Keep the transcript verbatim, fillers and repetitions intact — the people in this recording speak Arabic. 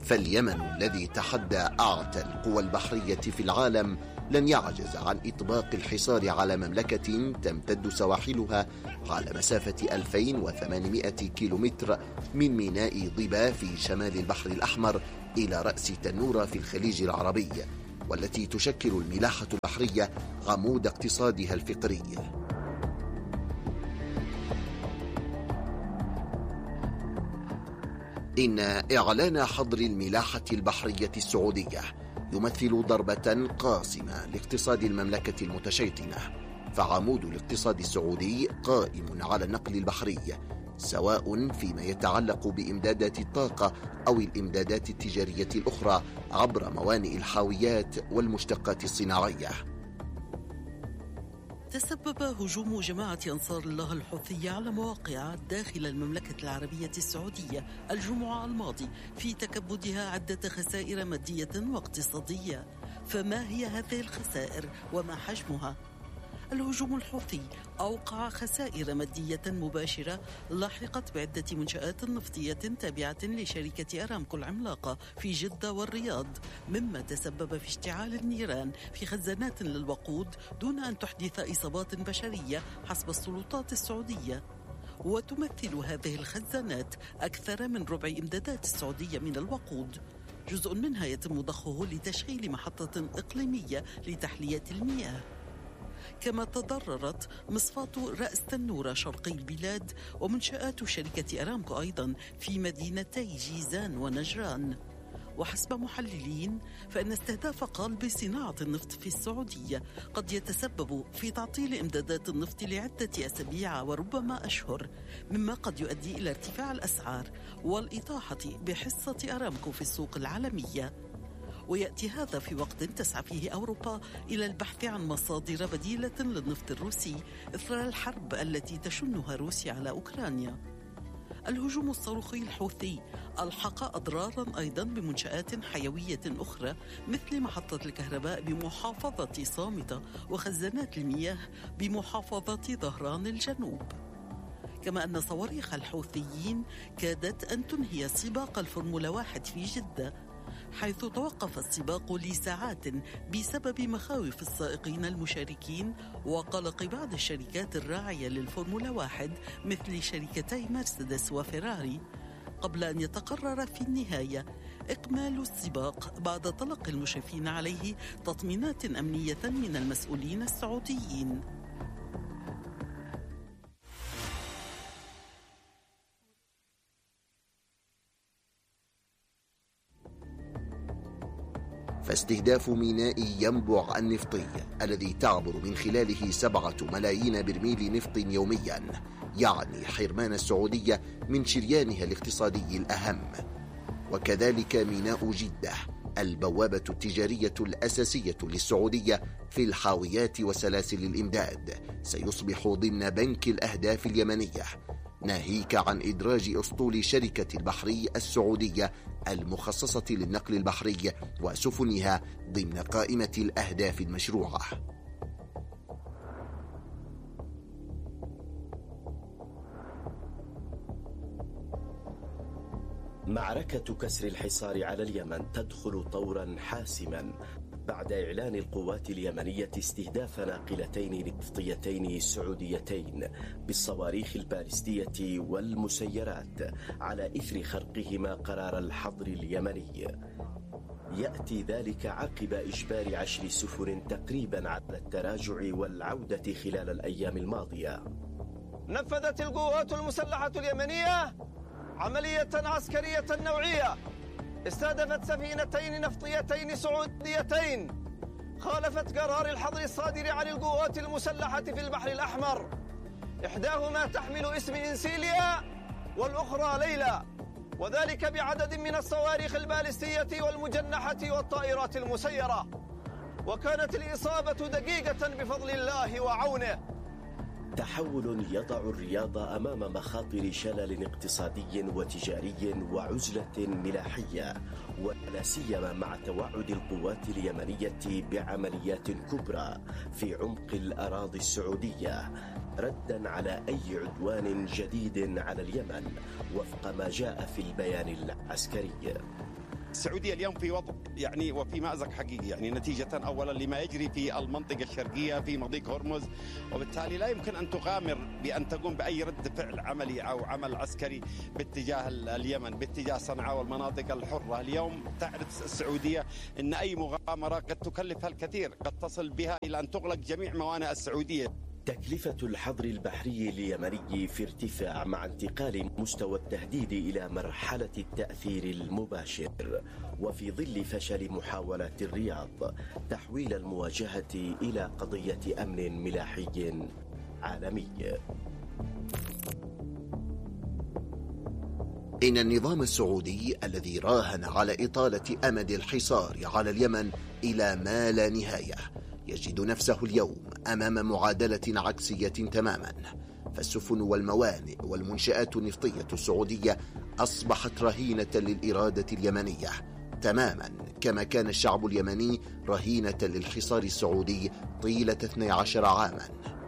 فاليمن الذي تحدى أعتى القوى البحرية في العالم لن يعجز عن إطباق الحصار على مملكة تمتد سواحلها على مسافة ألفين وثمانمائة كيلومتر من ميناء ضبا في شمال البحر الأحمر إلى رأس تنورة في الخليج العربي، والتي تشكل الملاحة البحرية عمود اقتصادها الفقري. إن إعلان حظر الملاحة البحرية السعودية يمثل ضربة قاصمة لاقتصاد المملكة المتشيطنة، فعمود الاقتصاد السعودي قائم على النقل البحري، سواء فيما يتعلق بإمدادات الطاقة أو الإمدادات التجارية الأخرى عبر موانئ الحاويات والمشتقات الصناعية. تسبب هجوم جماعة أنصار الله الحوثية على مواقع داخل المملكة العربية السعودية الجمعة الماضي في تكبدها عدة خسائر مادية واقتصادية. فما هي هذه الخسائر وما حجمها؟ الهجوم الحوثي أوقع خسائر مادية مباشرة لاحقت بعدة منشآت نفطية تابعة لشركة أرامكو العملاقة في جدة والرياض، مما تسبب في اشتعال النيران في خزانات للوقود دون أن تحدث إصابات بشرية حسب السلطات السعودية. وتمثل هذه الخزانات أكثر من ربع إمدادات السعودية من الوقود، جزء منها يتم ضخه لتشغيل محطة إقليمية لتحلية المياه. كما تضررت مصفاة رأس تنورة شرقي البلاد ومنشآت شركة أرامكو أيضا في مدينتي جيزان ونجران. وحسب محللين فإن استهداف قلب صناعة النفط في السعودية قد يتسبب في تعطيل إمدادات النفط لعدة أسابيع وربما أشهر، مما قد يؤدي إلى ارتفاع الأسعار والإطاحة بحصة أرامكو في السوق العالمية. ويأتي هذا في وقت تسعى فيه أوروبا إلى البحث عن مصادر بديلة للنفط الروسي إثر الحرب التي تشنها روسيا على أوكرانيا. الهجوم الصاروخي الحوثي ألحق أضرارا أيضا بمنشآت حيوية أخرى مثل محطة الكهرباء بمحافظة صامتة وخزانات المياه بمحافظة ظهران الجنوب. كما أن صواريخ الحوثيين كادت أن تنهي سباق الفورمولا واحد في جدة، حيث توقف السباق لساعات بسبب مخاوف السائقين المشاركين وقلق بعض الشركات الراعية للفورمولا واحد مثل شركتي مرسيدس وفيراري، قبل أن يتقرر في النهاية إكمال السباق بعد تلقي المشرفين عليه تطمينات أمنية من المسؤولين السعوديين. فاستهداف ميناء ينبع النفطي الذي تعبر من خلاله سبعة ملايين برميل نفط يوميا يعني حرمان السعودية من شريانها الاقتصادي الأهم. وكذلك ميناء جدة البوابة التجارية الأساسية للسعودية في الحاويات وسلاسل الإمداد سيصبح ضمن بنك الأهداف اليمنية، ناهيك عن إدراج أسطول شركة البحري السعودية المخصصة للنقل البحري وسفنها ضمن قائمة الأهداف المشروعة. معركة كسر الحصار على اليمن تدخل طورا حاسما بعد إعلان القوات اليمنية استهداف ناقلتين نفطيتين سعوديتين بالصواريخ البالستية والمسيرات على إثر خرقهما قرار الحظر اليمني. يأتي ذلك عقب إجبار عشر سفن تقريبا على التراجع والعودة خلال الأيام الماضية. نفذت القوات المسلحة اليمنية عملية عسكرية نوعية استهدفت سفينتين نفطيتين سعوديتين خالفت قرار الحظر الصادر عن القوات المسلحة في البحر الأحمر، إحداهما تحمل اسم إنسيليا والأخرى ليلى، وذلك بعدد من الصواريخ البالستية والمجنحة والطائرات المسيرة. وكانت الإصابة دقيقة بفضل الله وعونه. تحول يضع الرياض أمام مخاطر شلل اقتصادي وتجاري وعزلة ملاحية، ولا سيما مع توعد القوات اليمنية بعمليات كبرى في عمق الأراضي السعودية ردا على أي عدوان جديد على اليمن وفق ما جاء في البيان العسكري. السعودية اليوم في وضع يعني وفي مأزق حقيقي، يعني نتيجة أولا لما يجري في المنطقة الشرقية في مضيق هرمز، وبالتالي لا يمكن أن تغامر بأن تقوم بأي رد فعل عملي أو عمل عسكري باتجاه اليمن، باتجاه صنعاء والمناطق الحرة. اليوم تعرف السعودية أن أي مغامرة قد تكلفها الكثير، قد تصل بها إلى أن تغلق جميع موانئ السعودية. تكلفة الحظر البحري اليمني في ارتفاع مع انتقال مستوى التهديد إلى مرحلة التأثير المباشر، وفي ظل فشل محاولات الرياض تحويل المواجهة إلى قضية أمن ملاحي عالمي. إن النظام السعودي الذي راهن على إطالة أمد الحصار على اليمن إلى ما لا نهاية يجد نفسه اليوم أمام معادلة عكسية تماما، فالسفن والموانئ والمنشآت النفطية السعودية أصبحت رهينة للإرادة اليمنية تماما، كما كان الشعب اليمني رهينة للحصار السعودي طيلة اثني عشر عاما.